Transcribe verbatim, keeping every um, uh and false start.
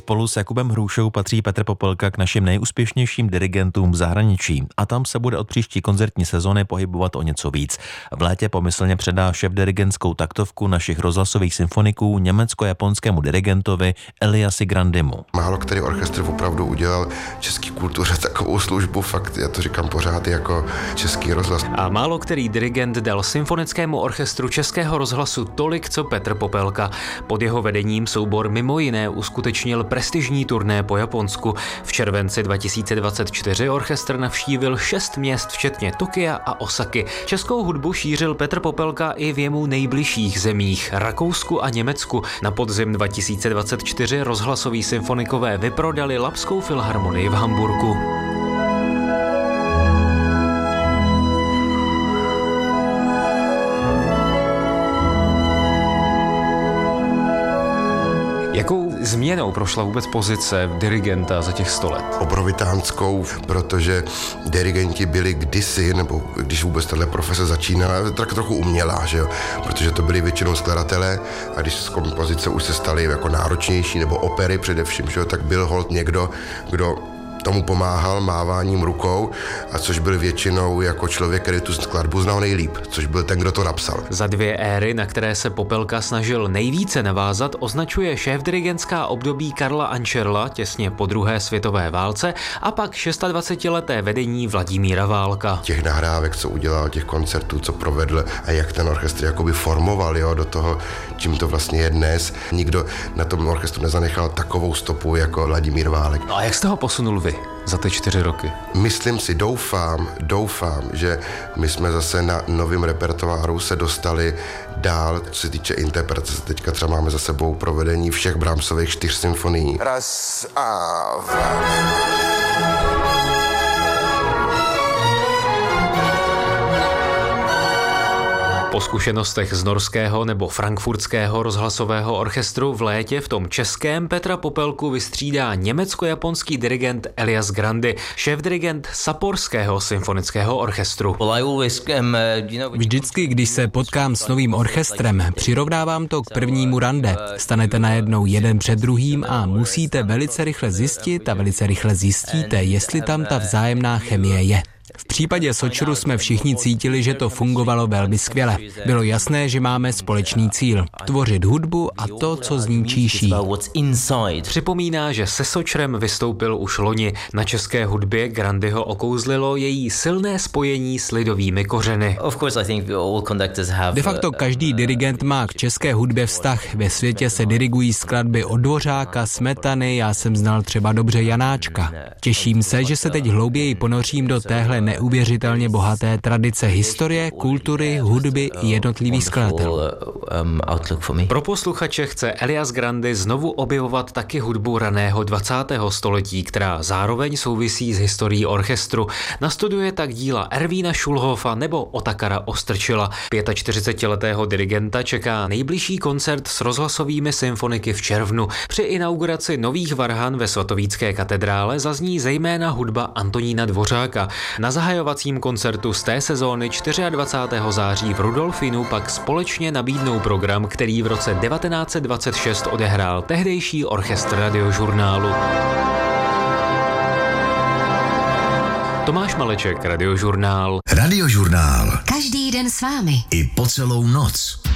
Spolu s Jakubem Hrušou patří Petr Popelka k našim nejúspěšnějším dirigentům v zahraničí a tam se bude od příští koncertní sezony pohybovat o něco víc. V létě pomyslně předá šéfdirigentskou taktovku našich rozhlasových symfoniků německo-japonskému dirigentovi Eliasi Grandimu. Málo který orchestr opravdu udělal český kultuře takovou službu, fakt, já to říkám pořád jako Český rozhlas. A málo který dirigent dal symfonickému orchestru Českého rozhlasu tolik, co Petr Popelka. Pod jeho vedením soubor mimo jiné uskutečnil prestižní turné po Japonsku. V červenci dva tisíce dvacet čtyři orchestr navštívil šest měst, včetně Tokia a Osaky. Českou hudbu šířil Petr Popelka i v jemu nejbližších zemích, Rakousku a Německu. Na podzim dva tisíce dvacet čtyři rozhlasoví symfonikové vyprodali Lapskou filharmonii v Hamburku. Jakou změnou prošla vůbec pozice dirigenta za těch sto let? Obrovitánskou, protože dirigenti byli kdysi, nebo když vůbec tahle profese začínala, tak trochu umělá, že jo? Protože to byli většinou skladatelé a když z kompozice už se staly jako náročnější, nebo opery především, že jo? Tak byl holt někdo, kdo tomu pomáhal máváním rukou, a což byl většinou jako člověk, který tu skladbu znal nejlíp, což byl ten, kdo to napsal. Za dvě éry, na které se Popelka snažil nejvíce navázat, označuje šéfdirigentská období Karla Ančerla těsně po druhé světové válce a pak dvacetišestileté vedení Vladimíra Válka. Těch nahrávek, co udělal, těch koncertů, co provedl a jak ten orchestr jakoby formoval, jo, do toho, čím to vlastně je dnes. Nikdo na tom orchestru nezanechal takovou stopu jako Vladimír Válek. No a jak jste ho posunul vy za ty čtyři roky? Myslím si, doufám, doufám, že my jsme zase na novém repertoáru se dostali dál, co se týče interpretace. Teďka třeba máme za sebou provedení všech Brahmsových čtyř symfonií. Raz a dva. Po zkušenostech z norského nebo frankfurtského rozhlasového orchestru v létě v tom českém Petra Popelku vystřídá německo-japonský dirigent Elias Grandi, šéfdirigent Saporského symfonického orchestru. Vždycky, když se potkám s novým orchestrem, přirovnávám to k prvnímu rande. Stanete najednou jeden před druhým a musíte velice rychle zjistit a velice rychle zjistíte, jestli tam ta vzájemná chemie je. V případě Sočru jsme všichni cítili, že to fungovalo velmi skvěle. Bylo jasné, že máme společný cíl – tvořit hudbu a to, co z ní číší. Připomíná, že se Sočrem vystoupil už loni. Na české hudbě Grandiho okouzlilo její silné spojení s lidovými kořeny. De facto každý dirigent má k české hudbě vztah. Ve světě se dirigují skladby od Dvořáka, Smetany, já jsem znal třeba dobře Janáčka. Těším se, že se teď hlouběji ponořím do téhle neuvěřitelně bohaté tradice historie, kultury, hudby i jednotlivých skladatelů. Pro posluchače chce Elias Grandi znovu objevovat taky hudbu raného dvacátého století, která zároveň souvisí s historií orchestru. Nastuduje tak díla Ervína Schulhofa nebo Otakara Ostrčila. čtyřicetiletého dirigenta čeká nejbližší koncert s rozhlasovými symfoniky v červnu. Při inauguraci nových varhan ve Svatovícké katedrále zazní zejména hudba Antonína Dvořáka. Na zahajovacím koncertu z té sezóny dvacátého čtvrtého září v Rudolfínu pak společně nabídnou program, který v roce devatenáct set dvacet šest odehrál tehdejší orchestr Radiožurnálu. Tomáš Maleček, Radiožurnál. Radiožurnál. Každý den s vámi. I po celou noc.